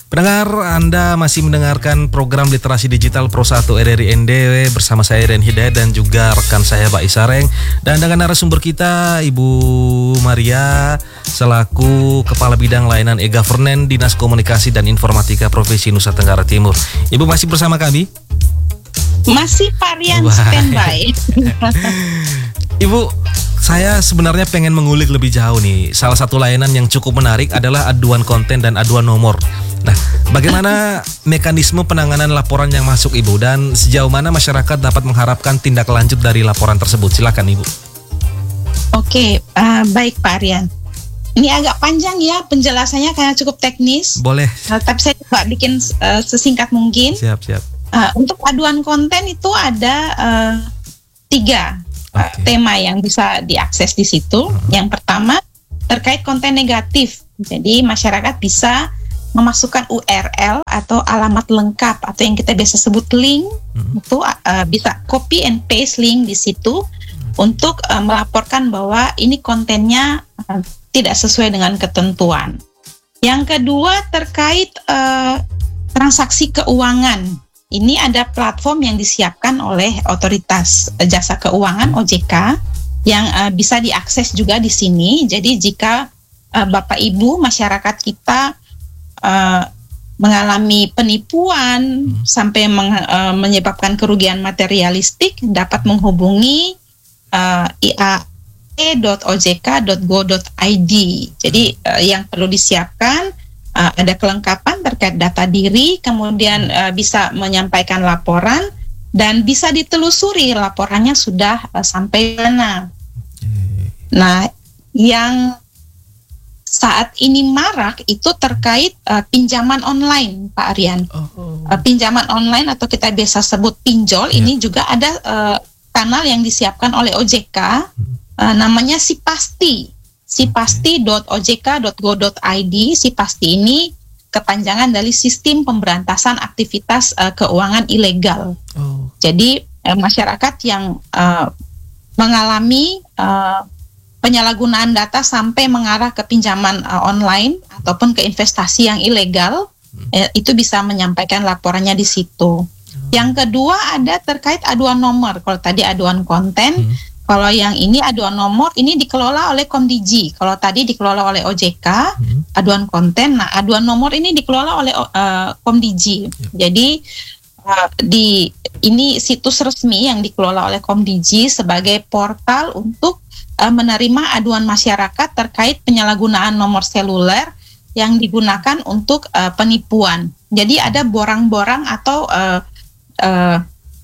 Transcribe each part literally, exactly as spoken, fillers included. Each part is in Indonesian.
Pendengar, Anda masih mendengarkan program Literasi Digital Pro satu R R I N D W bersama saya Ren Hidayat dan juga rekan saya Pak Isareng. Dan dengan narasumber kita Ibu Maria selaku Kepala Bidang Layanan E-Governance Dinas Komunikasi dan Informatika Provinsi Nusa Tenggara Timur. Ibu masih bersama kami? Masih Pak Rian standby. Ibu, saya sebenarnya pengen mengulik lebih jauh nih. Salah satu layanan yang cukup menarik adalah aduan konten dan aduan nomor. Nah, bagaimana mekanisme penanganan laporan yang masuk Ibu dan sejauh mana masyarakat dapat mengharapkan tindak lanjut dari laporan tersebut? Silakan Ibu. Oke, uh, baik Pak Rian. Ini agak panjang ya penjelasannya karena cukup teknis. Boleh. Uh, tapi saya coba bikin uh, sesingkat mungkin. Siap, siap. Uh, untuk aduan konten itu ada uh, tiga okay. uh, tema yang bisa diakses di situ. Uh-huh. Yang pertama terkait konten negatif. Jadi masyarakat bisa memasukkan U R L atau alamat lengkap atau yang kita biasa sebut link. Uh-huh. Itu uh, bisa copy and paste link di situ uh-huh. untuk uh, melaporkan bahwa ini kontennya uh, tidak sesuai dengan ketentuan. Yang kedua terkait uh, transaksi keuangan. Ini ada platform yang disiapkan oleh Otoritas Jasa Keuangan O J K yang uh, bisa diakses juga di sini. Jadi jika uh, Bapak Ibu masyarakat kita uh, mengalami penipuan hmm. sampai meng, uh, menyebabkan kerugian materialistik, dapat menghubungi uh, i a e dot o j k dot go dot i d. Jadi uh, yang perlu disiapkan Uh, ada kelengkapan terkait data diri, kemudian uh, bisa menyampaikan laporan dan bisa ditelusuri laporannya sudah uh, sampai mana. Nah, yang saat ini marak itu terkait uh, pinjaman online, Pak Aryan. Oh. Uh, pinjaman online atau kita biasa sebut pinjol, yeah. Ini juga ada uh, kanal yang disiapkan oleh O J K, uh, namanya Sipasti. sipasti dot o j k dot go dot i d. Sipasti ini kepanjangan dari Sistem Pemberantasan Aktivitas uh, Keuangan Ilegal. Oh. Jadi uh, masyarakat yang uh, mengalami uh, penyalahgunaan data sampai mengarah ke pinjaman uh, online ataupun ke investasi yang ilegal, hmm. uh, itu bisa menyampaikan laporannya di situ. Oh. Yang kedua ada terkait aduan nomor. Kalau tadi aduan konten, hmm. Kalau yang ini aduan nomor, ini dikelola oleh Komdigi. Kalau tadi dikelola oleh O J K, hmm. aduan konten. Nah, aduan nomor ini dikelola oleh uh, Komdigi. Yep. Jadi uh, di ini situs resmi yang dikelola oleh Komdigi sebagai portal untuk uh, menerima aduan masyarakat terkait penyalahgunaan nomor seluler yang digunakan untuk uh, penipuan. Jadi ada borang-borang atau uh, uh,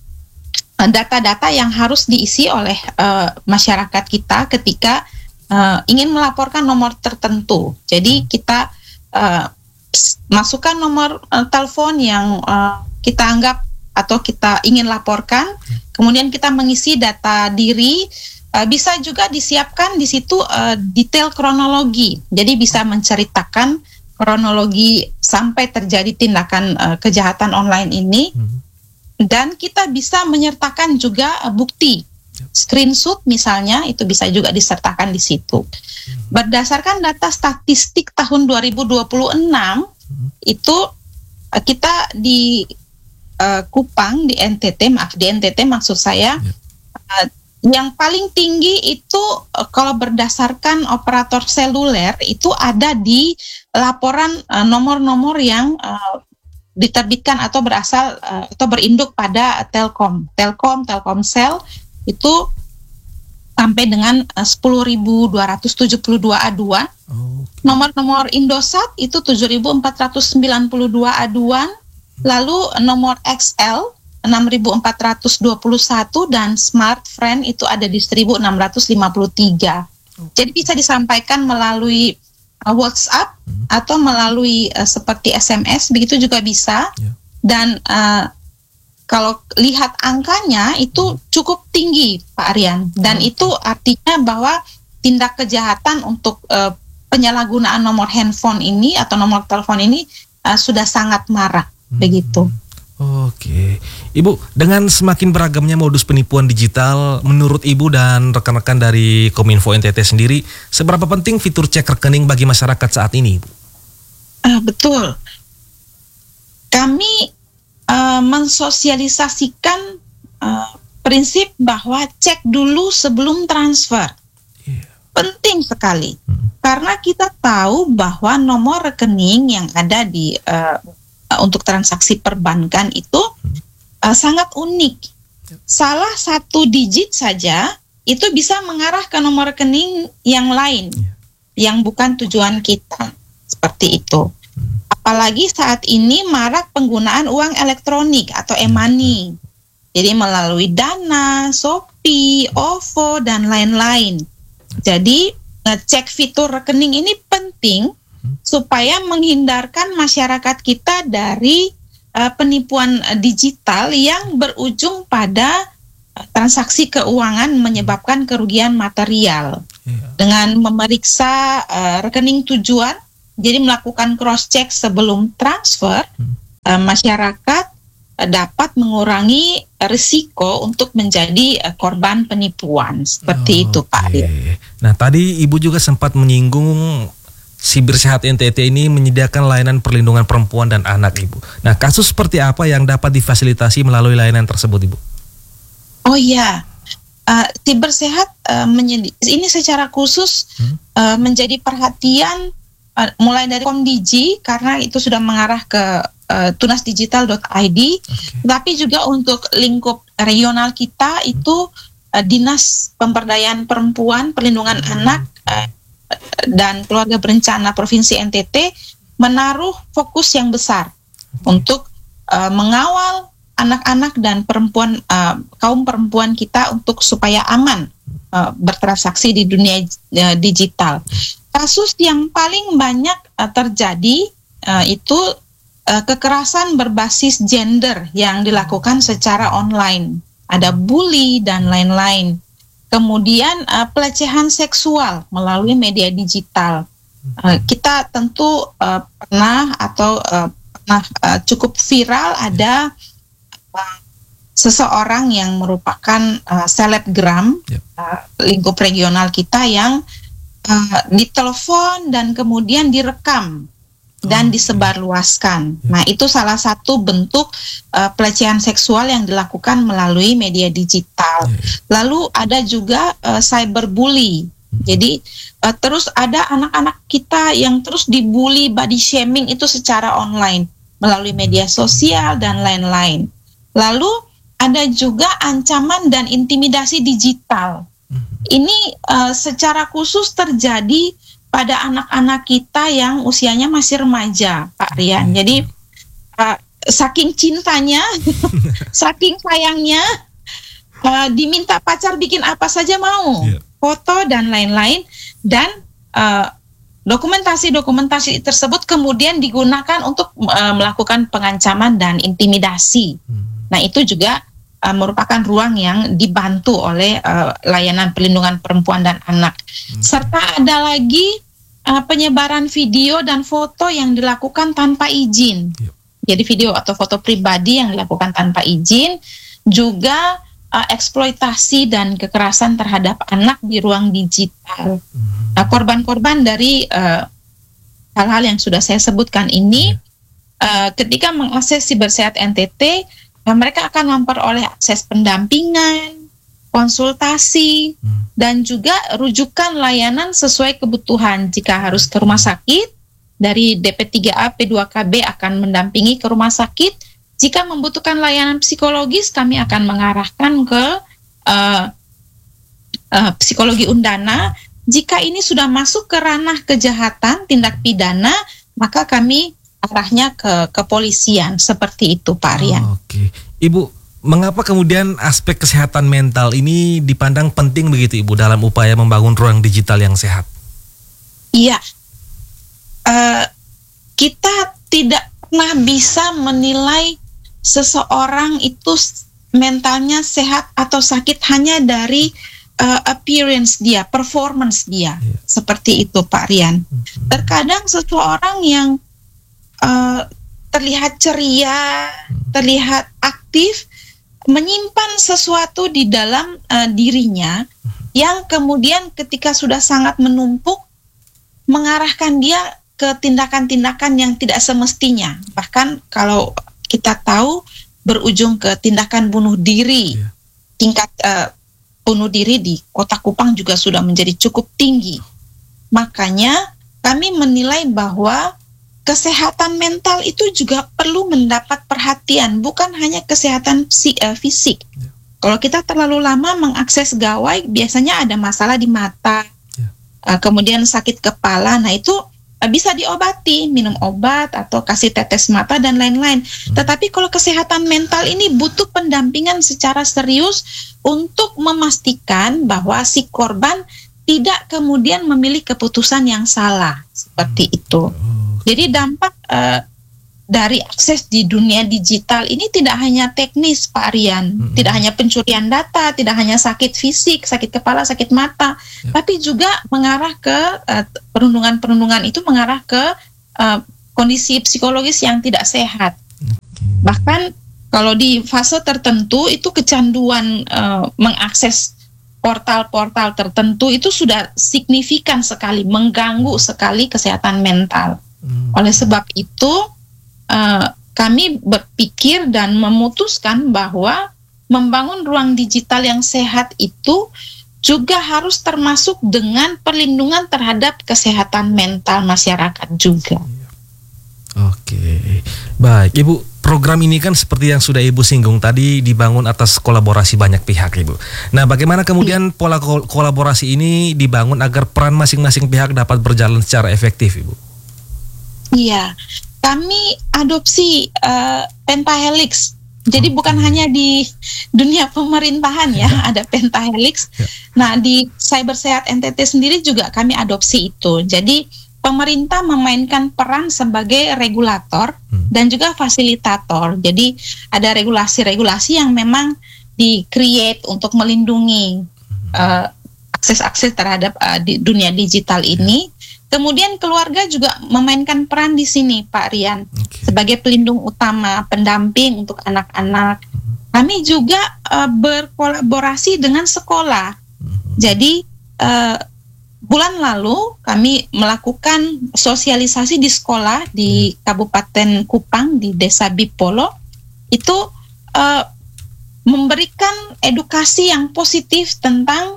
data-data yang harus diisi oleh uh, masyarakat kita ketika uh, ingin melaporkan nomor tertentu. Jadi kita uh, masukkan nomor uh, telepon yang uh, kita anggap atau kita ingin laporkan, kemudian kita mengisi data diri. Uh, bisa juga disiapkan di situ uh, detail kronologi. Jadi bisa menceritakan kronologi sampai terjadi tindakan uh, kejahatan online ini. Hmm. Dan kita bisa menyertakan juga bukti, screenshot misalnya, itu bisa juga disertakan di situ. Berdasarkan data statistik tahun dua ribu dua puluh enam, itu kita di uh, Kupang, di N T T, maaf di N T T maksud saya, uh, yang paling tinggi itu uh, kalau berdasarkan operator seluler itu ada di laporan uh, nomor-nomor yang uh, diterbitkan atau berasal uh, atau berinduk pada Telkom, Telkom, Telkomsel itu sampai dengan uh, sepuluh ribu dua ratus tujuh puluh dua aduan. Oh. Nomor-nomor Indosat itu tujuh ribu empat ratus sembilan puluh dua aduan. Lalu nomor X L enam ribu empat ratus dua puluh satu dan Smartfren itu ada di seribu enam ratus lima puluh tiga. Oh. Jadi bisa disampaikan melalui WhatsApp hmm. atau melalui uh, seperti S M S, begitu juga bisa. Yeah. Dan uh, kalau lihat angkanya itu hmm. cukup tinggi, Pak Aryan. Dan hmm. itu artinya bahwa tindak kejahatan untuk uh, penyalahgunaan nomor handphone ini atau nomor telepon ini uh, sudah sangat marak, hmm. begitu. Oke, Ibu, dengan semakin beragamnya modus penipuan digital, menurut Ibu dan rekan-rekan dari Kominfo N T T sendiri, seberapa penting fitur cek rekening bagi masyarakat saat ini, Ibu? Uh, betul. kami uh, mensosialisasikan uh, prinsip bahwa cek dulu sebelum transfer. Yeah. Penting sekali, hmm. karena kita tahu bahwa nomor rekening yang ada di uh, untuk transaksi perbankan itu hmm. uh, sangat unik. Yeah. Salah satu digit saja itu bisa mengarah ke nomor rekening yang lain, yeah. yang bukan tujuan kita, seperti itu. Hmm. Apalagi saat ini marak penggunaan uang elektronik atau e-money. Hmm. Jadi melalui Dana, Shopee, OVO, dan lain-lain. Jadi ngecek fitur rekening ini penting supaya menghindarkan masyarakat kita dari uh, penipuan uh, digital yang berujung pada uh, transaksi keuangan menyebabkan kerugian material. Yeah. Dengan memeriksa uh, rekening tujuan, jadi melakukan cross-check sebelum transfer, hmm. uh, masyarakat dapat mengurangi risiko untuk menjadi uh, korban penipuan seperti oh, itu Pak Arya. Nah tadi Ibu juga sempat menyinggung Sibersehat N T T ini menyediakan layanan perlindungan perempuan dan anak Ibu. Nah kasus seperti apa yang dapat difasilitasi melalui layanan tersebut Ibu? Oh iya, uh, Sibersehat uh, menyedi- ini secara khusus hmm? uh, menjadi perhatian uh, mulai dari Komdigi karena itu sudah mengarah ke Uh, tunasdigital dot i d, okay. tapi juga untuk lingkup regional kita itu uh, Dinas Pemberdayaan Perempuan, Perlindungan hmm. Anak uh, dan Keluarga Berencana Provinsi N T T menaruh fokus yang besar okay. untuk uh, mengawal anak-anak dan perempuan uh, kaum perempuan kita untuk supaya aman uh, bertransaksi di dunia uh, digital. Kasus yang paling banyak uh, terjadi uh, itu kekerasan berbasis gender yang dilakukan secara online, ada bully dan lain-lain. Kemudian uh, pelecehan seksual melalui media digital. Uh, kita tentu uh, pernah atau uh, pernah uh, cukup viral ada uh, seseorang yang merupakan uh, selebgram yep. uh, lingkup regional kita yang uh, ditelepon dan kemudian direkam dan disebarluaskan. Nah, itu salah satu bentuk uh, pelecehan seksual yang dilakukan melalui media digital. Lalu ada juga uh, cyberbully. Jadi uh, terus ada anak-anak kita yang terus dibully, body shaming itu secara online melalui media sosial dan lain-lain. Lalu ada juga ancaman dan intimidasi digital. Ini uh, secara khusus terjadi pada anak-anak kita yang usianya masih remaja, Pak Rian. Jadi uh, saking cintanya, saking sayangnya, uh, diminta pacar bikin apa saja mau, yeah. foto dan lain-lain, dan uh, dokumentasi-dokumentasi tersebut kemudian digunakan untuk uh, melakukan pengancaman dan intimidasi. Hmm. Nah itu juga uh, merupakan ruang yang dibantu oleh uh, layanan perlindungan perempuan dan anak. Hmm. Serta ada lagi Uh, penyebaran video dan foto yang dilakukan tanpa izin. Yep. Jadi video atau foto pribadi yang dilakukan tanpa izin, juga uh, eksploitasi dan kekerasan terhadap anak di ruang digital. Mm-hmm. Nah, korban-korban dari uh, hal-hal yang sudah saya sebutkan ini, yeah. uh, ketika mengakses Sibersehat N T T, uh, mereka akan memperoleh akses pendampingan, konsultasi, hmm. dan juga rujukan layanan sesuai kebutuhan. Jika harus ke rumah sakit, dari D P tiga A P dua K B akan mendampingi ke rumah sakit. Jika membutuhkan layanan psikologis, kami akan mengarahkan ke uh, uh, psikologi undana. Jika ini sudah masuk ke ranah kejahatan, tindak pidana, maka kami arahnya ke kepolisian. Seperti itu, Pak Rian. Oh, Oke, okay. Ibu, mengapa kemudian aspek kesehatan mental ini dipandang penting begitu Ibu dalam upaya membangun ruang digital yang sehat? Iya, uh, kita tidak pernah bisa menilai seseorang itu mentalnya sehat atau sakit hanya dari uh, appearance dia, performance dia, yeah. seperti itu Pak Rian. Mm-hmm. Terkadang seseorang yang uh, terlihat ceria, terlihat aktif, menyimpan sesuatu di dalam uh, dirinya yang kemudian ketika sudah sangat menumpuk mengarahkan dia ke tindakan-tindakan yang tidak semestinya. Bahkan kalau kita tahu berujung ke tindakan bunuh diri. Yeah. Tingkat uh, bunuh diri di Kota Kupang juga sudah menjadi cukup tinggi. Makanya kami menilai bahwa kesehatan mental itu juga perlu mendapat perhatian, bukan hanya kesehatan psi, uh, fisik. Yeah. Kalau kita terlalu lama mengakses gawai, biasanya ada masalah di mata, yeah. uh, kemudian sakit kepala. Nah itu bisa diobati, minum obat atau kasih tetes mata dan lain-lain. Hmm. Tetapi kalau kesehatan mental ini butuh pendampingan secara serius untuk memastikan bahwa si korban tidak kemudian memilih keputusan yang salah seperti hmm. itu. Jadi dampak uh, dari akses di dunia digital ini tidak hanya teknis, Pak Rian, hmm. tidak hanya pencurian data, tidak hanya sakit fisik, sakit kepala, sakit mata, ya. Tapi juga mengarah ke uh, perundungan-perundungan itu mengarah ke uh, kondisi psikologis yang tidak sehat. Okay. Bahkan kalau di fase tertentu itu kecanduan uh, mengakses portal-portal tertentu itu sudah signifikan sekali, mengganggu sekali kesehatan mental. Hmm. Oleh sebab itu Uh, kami berpikir dan memutuskan bahwa membangun ruang digital yang sehat itu juga harus termasuk dengan perlindungan terhadap kesehatan mental masyarakat juga. Oke, baik Ibu. Program ini kan seperti yang sudah Ibu singgung tadi dibangun atas kolaborasi banyak pihak, Ibu. Nah, bagaimana kemudian pola kol- kolaborasi ini dibangun agar peran masing-masing pihak dapat berjalan secara efektif, Ibu? Iya. Kami adopsi uh, pentahelix, jadi bukan hanya di dunia pemerintahan ya, ada pentahelix. Nah di Cyber Sehat N T T sendiri juga kami adopsi itu. Jadi pemerintah memainkan peran sebagai regulator dan juga fasilitator. Jadi ada regulasi-regulasi yang memang di-create untuk melindungi uh, akses-akses terhadap uh, di dunia digital ini. Kemudian keluarga juga memainkan peran di sini, Pak Rian, okay. sebagai pelindung utama, pendamping untuk anak-anak. Uh-huh. Kami juga uh, berkolaborasi dengan sekolah. Uh-huh. Jadi uh, bulan lalu kami melakukan sosialisasi di sekolah di uh-huh. Kabupaten Kupang di Desa Bipolo. Itu uh, memberikan edukasi yang positif tentang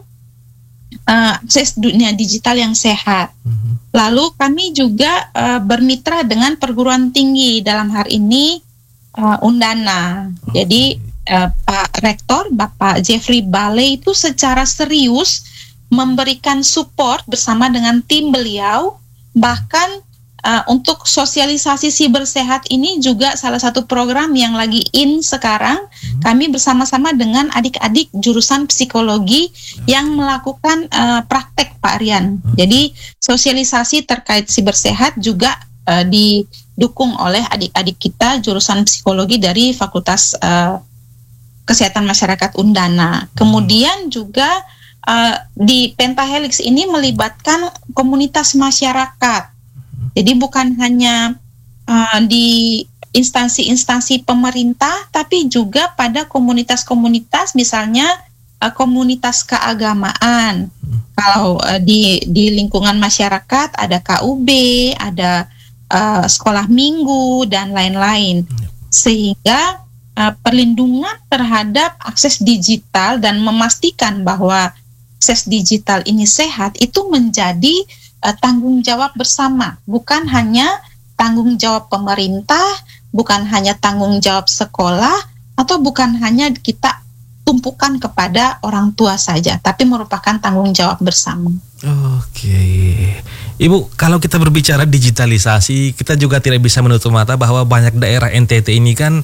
uh, akses dunia digital yang sehat. Uh-huh. Lalu kami juga uh, bermitra dengan perguruan tinggi, dalam hal ini uh, Undana. Okay. Jadi uh, Pak Rektor, Bapak Jeffrey Bale itu secara serius memberikan support bersama dengan tim beliau. Bahkan uh, untuk sosialisasi siber sehat ini juga salah satu program yang lagi in sekarang. Hmm. Kami bersama-sama dengan adik-adik jurusan psikologi ya. yang melakukan uh, praktek, Pak Rian. Hmm. Jadi sosialisasi terkait siber sehat juga uh, didukung oleh adik-adik kita jurusan psikologi dari Fakultas uh, Kesehatan Masyarakat Undana. Kemudian juga uh, di Pentahelix ini melibatkan komunitas masyarakat. Jadi bukan hanya uh, di instansi-instansi pemerintah, tapi juga pada komunitas-komunitas, misalnya uh, komunitas keagamaan. Kalau uh, di di lingkungan masyarakat ada K U B, ada uh, sekolah minggu dan lain-lain, sehingga uh, perlindungan terhadap akses digital dan memastikan bahwa akses digital ini sehat itu menjadi uh, tanggung jawab bersama, bukan hanya tanggung jawab pemerintah, bukan hanya tanggung jawab sekolah, atau bukan hanya kita tumpukan kepada orang tua saja, tapi merupakan tanggung jawab bersama. Oke, Ibu, kalau kita berbicara digitalisasi, kita juga tidak bisa menutup mata bahwa banyak daerah N T T ini kan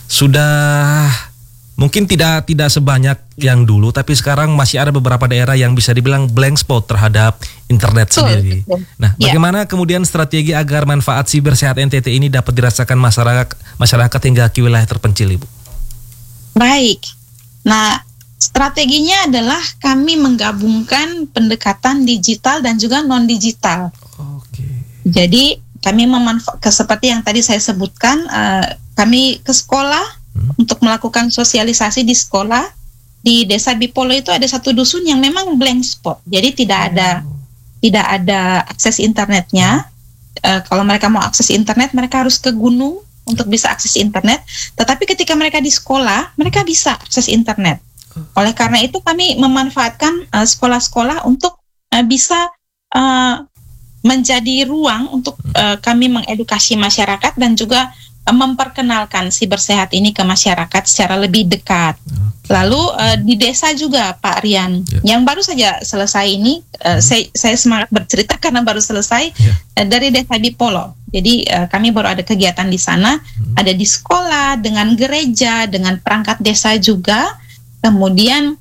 sudah mungkin tidak tidak sebanyak yang dulu, tapi sekarang masih ada beberapa daerah yang bisa dibilang blank spot terhadap internet betul, sendiri. Betul. Nah, ya. Bagaimana kemudian strategi agar manfaat siber sehat N T T ini dapat dirasakan masyarakat masyarakat hingga ke wilayah terpencil, Ibu? Baik. Nah, strateginya adalah kami menggabungkan pendekatan digital dan juga non-digital. Oke. Jadi kami memanfaatkan seperti yang tadi saya sebutkan, uh, kami ke sekolah hmm. untuk melakukan sosialisasi di sekolah. Di Desa Bipolo itu ada satu dusun yang memang blank spot, jadi tidak ada oh. tidak ada akses internetnya. Uh, kalau mereka mau akses internet, mereka harus ke gunung untuk bisa akses internet, tetapi ketika mereka di sekolah, mereka bisa akses internet. Oleh karena itu kami memanfaatkan uh, sekolah-sekolah untuk uh, bisa uh, menjadi ruang untuk uh, kami mengedukasi masyarakat dan juga uh, memperkenalkan sibersehat ini ke masyarakat secara lebih dekat. Lalu uh, di desa juga Pak Rian, yeah. yang baru saja selesai ini, uh, hmm. saya, saya semangat bercerita karena baru selesai yeah. uh, dari desa Dipolo. Jadi uh, kami baru ada kegiatan di sana, hmm. ada di sekolah, dengan gereja, dengan perangkat desa juga. Kemudian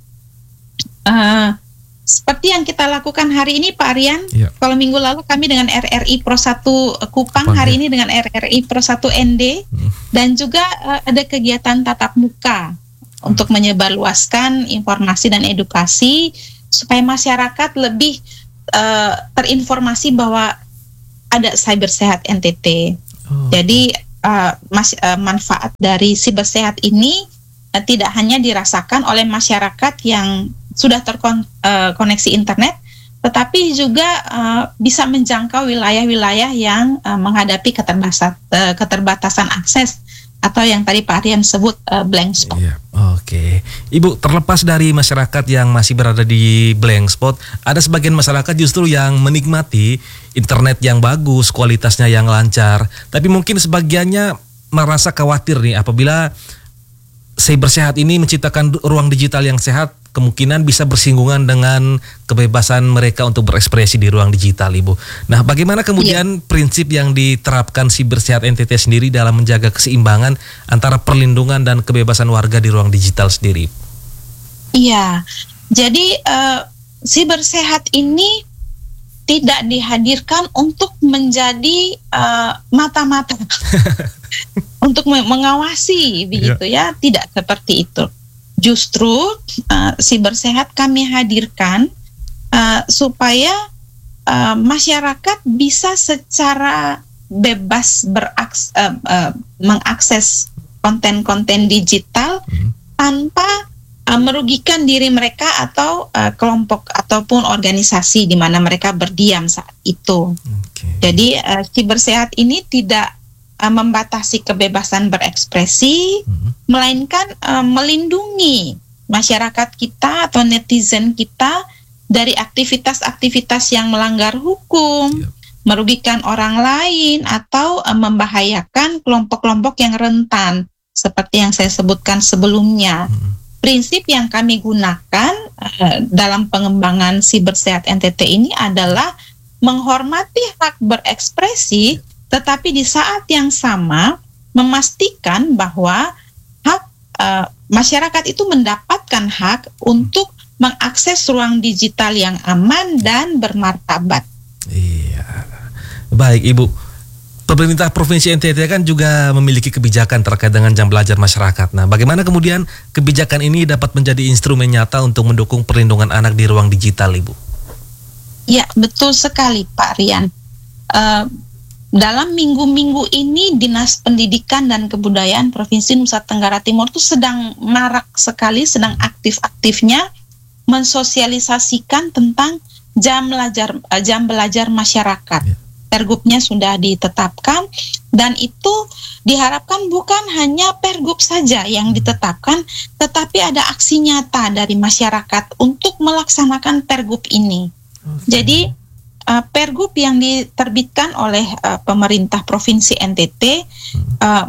uh, seperti yang kita lakukan hari ini Pak Rian, yeah. kalau minggu lalu kami dengan R R I Pro satu Kupang, Kupang hari ya. ini dengan R R I Pro satu N D, hmm. dan juga uh, ada kegiatan tatap muka untuk menyebarluaskan informasi dan edukasi supaya masyarakat lebih uh, terinformasi bahwa ada Cybersehat N T T. Oh. Jadi uh, mas, uh, manfaat dari Cybersehat ini uh, tidak hanya dirasakan oleh masyarakat yang sudah terkoneksi uh, internet, tetapi juga uh, bisa menjangkau wilayah-wilayah yang uh, menghadapi keterbatasan, uh, keterbatasan akses atau yang tadi Pak Rian sebut uh, blank spot. Iya, oke. Okay. Ibu, terlepas dari masyarakat yang masih berada di blank spot, ada sebagian masyarakat justru yang menikmati internet yang bagus, kualitasnya yang lancar. Tapi mungkin sebagiannya merasa khawatir nih apabila Cybersehat ini menciptakan ruang digital yang sehat, kemungkinan bisa bersinggungan dengan kebebasan mereka untuk berekspresi di ruang digital, Ibu. Nah, bagaimana kemudian yeah. prinsip yang diterapkan Cybersehat N T T sendiri dalam menjaga keseimbangan antara perlindungan dan kebebasan warga di ruang digital sendiri? Iya, jadi uh, Cybersehat ini tidak dihadirkan untuk menjadi uh, mata-mata untuk mengawasi begitu yeah. ya, tidak seperti itu. Justru uh, Cybersehat kami hadirkan uh, supaya uh, masyarakat bisa secara bebas beraks, uh, uh, mengakses konten-konten digital hmm. tanpa uh, merugikan diri mereka atau uh, kelompok ataupun organisasi di mana mereka berdiam saat itu. Okay. Jadi uh, Cybersehat ini tidak uh, membatasi kebebasan berekspresi, hmm. melainkan uh, melindungi masyarakat kita atau netizen kita dari aktivitas-aktivitas yang melanggar hukum, yep. merugikan orang lain atau uh, membahayakan kelompok-kelompok yang rentan seperti yang saya sebutkan sebelumnya. Hmm. Prinsip yang kami gunakan uh, dalam pengembangan Cybersehat N T T ini adalah menghormati hak berekspresi, tetapi di saat yang sama memastikan bahwa hak uh, masyarakat itu mendapatkan hak untuk mengakses ruang digital yang aman dan bermartabat. Iya, baik Ibu. Pemerintah Provinsi N T T kan juga memiliki kebijakan terkait dengan jam belajar masyarakat. Nah, bagaimana kemudian kebijakan ini dapat menjadi instrumen nyata untuk mendukung perlindungan anak di ruang digital, Ibu? Ya, betul sekali Pak Rian. Uh, Dalam minggu-minggu ini Dinas Pendidikan dan Kebudayaan Provinsi Nusa Tenggara Timur itu sedang marak sekali, sedang aktif-aktifnya mensosialisasikan tentang jam belajar jam belajar masyarakat. Pergubnya sudah ditetapkan dan itu diharapkan bukan hanya pergub saja yang ditetapkan, tetapi ada aksi nyata dari masyarakat untuk melaksanakan pergub ini. Okay. Jadi Uh, pergub yang diterbitkan oleh uh, pemerintah Provinsi N T T uh,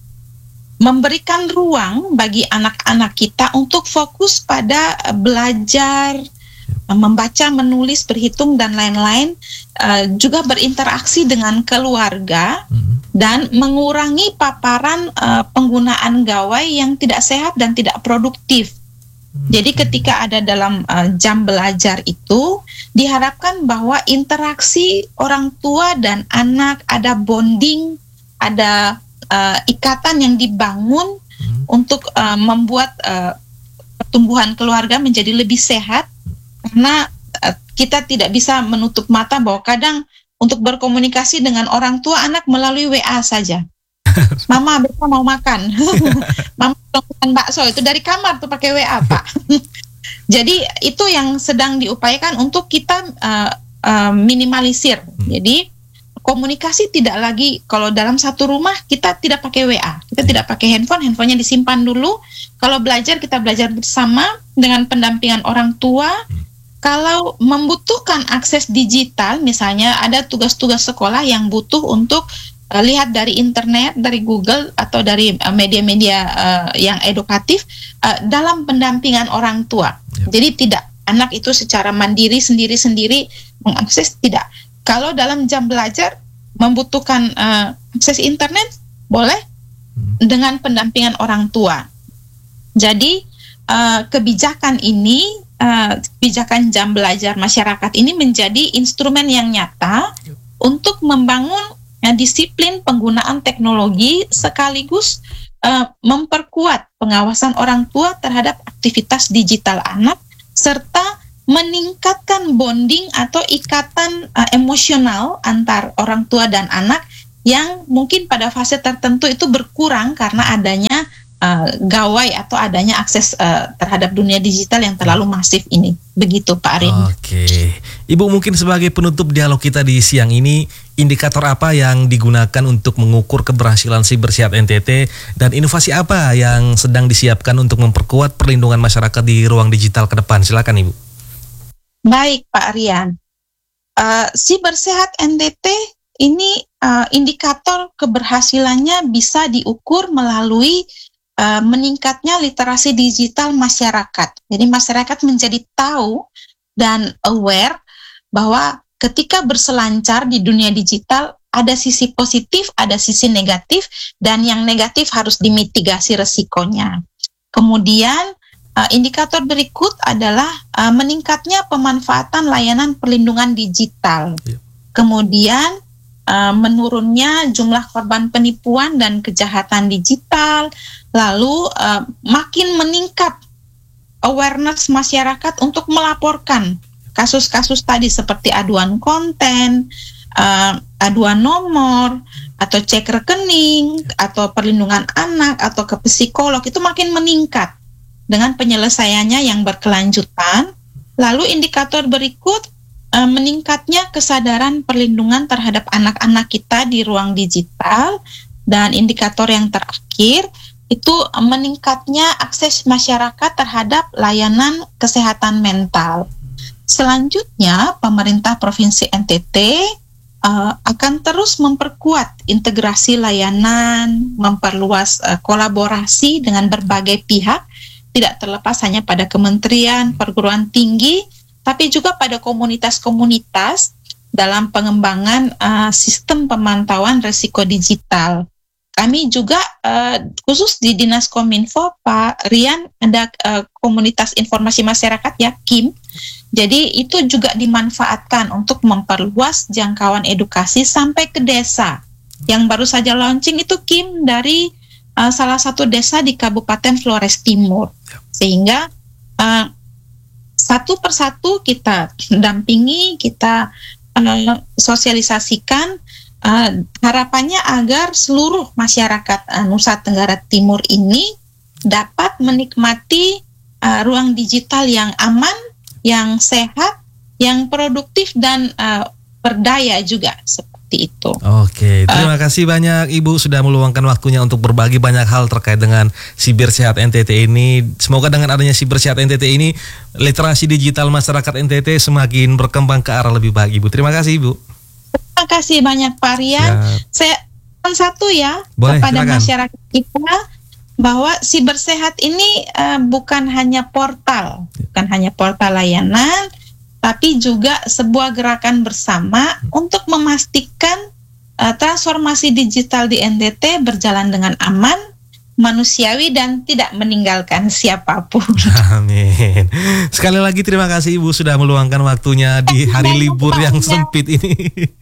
memberikan ruang bagi anak-anak kita untuk fokus pada uh, belajar, uh, membaca, menulis, berhitung, dan lain-lain, uh, juga berinteraksi dengan keluarga dan mengurangi paparan uh, penggunaan gawai yang tidak sehat dan tidak produktif. Jadi ketika ada dalam uh, jam belajar itu diharapkan bahwa interaksi orang tua dan anak, ada bonding, ada uh, ikatan yang dibangun hmm. untuk uh, membuat uh, pertumbuhan keluarga menjadi lebih sehat, karena uh, kita tidak bisa menutup mata bahwa kadang untuk berkomunikasi dengan orang tua anak melalui W A saja. Mama besok mau makan, mama mau makan bakso, itu dari kamar tuh pakai W A Pak. Jadi itu yang sedang diupayakan untuk kita uh, uh, minimalisir. Jadi komunikasi tidak lagi, kalau dalam satu rumah kita tidak pakai W A, kita tidak pakai handphone, handphonenya disimpan dulu. Kalau belajar kita belajar bersama dengan pendampingan orang tua. Kalau membutuhkan akses digital, misalnya ada tugas-tugas sekolah yang butuh untuk uh, lihat dari internet, dari Google atau dari uh, media-media uh, yang edukatif, uh, dalam pendampingan orang tua. Yep. Jadi tidak anak itu secara mandiri sendiri-sendiri mengakses, tidak. Kalau dalam jam belajar membutuhkan uh, akses internet, boleh dengan pendampingan orang tua. Jadi uh, kebijakan ini Uh, kebijakan jam belajar masyarakat ini menjadi instrumen yang nyata yep. untuk membangun uh, disiplin penggunaan teknologi sekaligus uh, memperkuat pengawasan orang tua terhadap aktivitas digital anak serta meningkatkan bonding atau ikatan uh, emosional antar orang tua dan anak yang mungkin pada fase tertentu itu berkurang karena adanya Uh, gawai atau adanya akses uh, terhadap dunia digital yang terlalu masif ini. Begitu Pak Arin. Oke, Ibu mungkin sebagai penutup dialog kita di siang ini, indikator apa yang digunakan untuk mengukur keberhasilan Sibersihat N T T dan inovasi apa yang sedang disiapkan untuk memperkuat perlindungan masyarakat di ruang digital ke depan? Silakan Ibu. Baik Pak Rian, uh, Sibersihat N T T ini uh, indikator keberhasilannya bisa diukur melalui Uh, meningkatnya literasi digital masyarakat. Jadi masyarakat menjadi tahu dan aware bahwa ketika berselancar di dunia digital ada sisi positif, ada sisi negatif, dan yang negatif harus dimitigasi resikonya. Kemudian uh, indikator berikut adalah uh, meningkatnya pemanfaatan layanan perlindungan digital. Yeah. Kemudian uh, menurunnya jumlah korban penipuan dan kejahatan digital. Lalu uh, makin meningkat awareness masyarakat untuk melaporkan kasus-kasus tadi seperti aduan konten, uh, aduan nomor, atau cek rekening, atau perlindungan anak, atau ke psikolog, itu makin meningkat dengan penyelesaiannya yang berkelanjutan. Lalu indikator berikut, uh, meningkatnya kesadaran perlindungan terhadap anak-anak kita di ruang digital, dan indikator yang terakhir, itu meningkatnya akses masyarakat terhadap layanan kesehatan mental. Selanjutnya, pemerintah Provinsi N T T uh, akan terus memperkuat integrasi layanan, memperluas uh, kolaborasi dengan berbagai pihak, tidak terlepas hanya pada kementerian, perguruan tinggi, tapi juga pada komunitas-komunitas dalam pengembangan uh, sistem pemantauan risiko digital. Kami juga uh, khusus di Dinas Kominfo, Pak Rian, ada uh, komunitas informasi masyarakat ya, K I M. Jadi itu juga dimanfaatkan untuk memperluas jangkauan edukasi sampai ke desa. Yang baru saja launching itu K I M dari uh, salah satu desa di Kabupaten Flores Timur. Sehingga uh, satu persatu kita dampingi, kita uh, sosialisasikan. Uh, harapannya agar seluruh masyarakat uh, Nusa Tenggara Timur ini dapat menikmati uh, ruang digital yang aman, yang sehat, yang produktif dan uh, berdaya juga seperti itu. Oke, terima uh, kasih banyak Ibu sudah meluangkan waktunya untuk berbagi banyak hal terkait dengan Sibersihat N T T ini. Semoga dengan adanya Sibersihat N T T ini literasi digital masyarakat N T T semakin berkembang ke arah lebih baik Ibu. Terima kasih Ibu. Terima kasih banyak Pak Rian. Saya satu ya Boleh, kepada silakan. masyarakat kita bahwa Sibersihat ini uh, bukan hanya portal, bukan hanya portal layanan, tapi juga sebuah gerakan bersama untuk memastikan uh, transformasi digital di N T T berjalan dengan aman, manusiawi dan tidak meninggalkan siapapun. Amin. Sekali lagi terima kasih Ibu sudah meluangkan waktunya di hari libur yang sempit ini.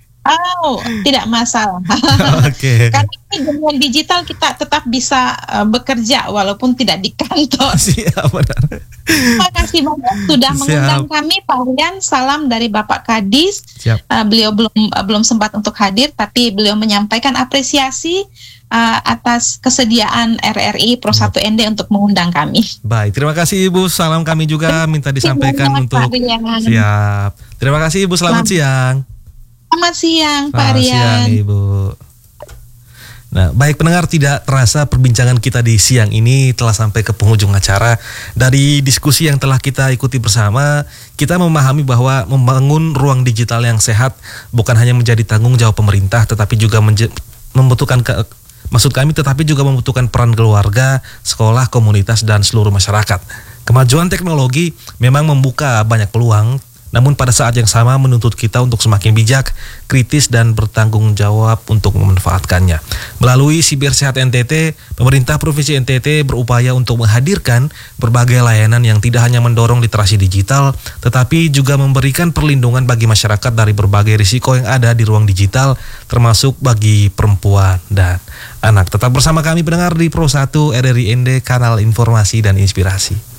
Oh, tidak masalah. Oke. Karena ini dengan digital kita tetap bisa uh, bekerja walaupun tidak di kantor. Siap, benar. Terima kasih banyak sudah Siap. mengundang kami, Pak Rian. Salam dari Bapak Kadis. Siap. Uh, beliau belum uh, belum sempat untuk hadir, tapi beliau menyampaikan apresiasi uh, atas kesediaan R R I Pro satu N D untuk mengundang kami. Baik, terima kasih Ibu. Salam kami juga minta disampaikan Terima untuk kasih, Pak Rian. Siap. Terima kasih Ibu. Selamat Selamat. siang. Selamat siang Pak Selamat Rian. siang Ibu. Nah, baik pendengar, tidak terasa perbincangan kita di siang ini telah sampai ke penghujung acara. Dari diskusi yang telah kita ikuti bersama, kita memahami bahwa membangun ruang digital yang sehat bukan hanya menjadi tanggung jawab pemerintah, tetapi juga menje- membutuhkan ke, maksud kami tetapi juga membutuhkan peran keluarga, sekolah, komunitas, dan seluruh masyarakat. Kemajuan teknologi memang membuka banyak peluang, namun pada saat yang sama menuntut kita untuk semakin bijak, kritis, dan bertanggung jawab untuk memanfaatkannya. Melalui Siber Sehat N T T, pemerintah Provinsi N T T berupaya untuk menghadirkan berbagai layanan yang tidak hanya mendorong literasi digital, tetapi juga memberikan perlindungan bagi masyarakat dari berbagai risiko yang ada di ruang digital, termasuk bagi perempuan dan anak. Tetap bersama kami pendengar di Pro satu R R I N D, kanal informasi dan inspirasi.